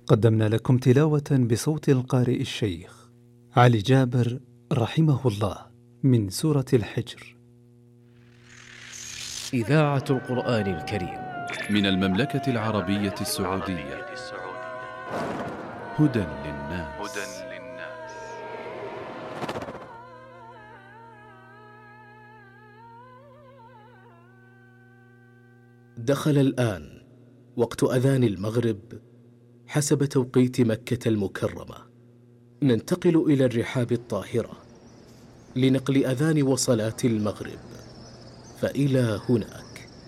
قدمنا لكم تلاوة بصوت القارئ الشيخ علي جابر رحمه الله من سورة الحجر. إذاعة القرآن الكريم من المملكة العربية السعودية. هدى للناس. دخل الآن وقت أذان المغرب حسب توقيت مكة المكرمة. ننتقل إلى الرحاب الطاهرة لنقل أذان وصلاة المغرب، فإلى هناك.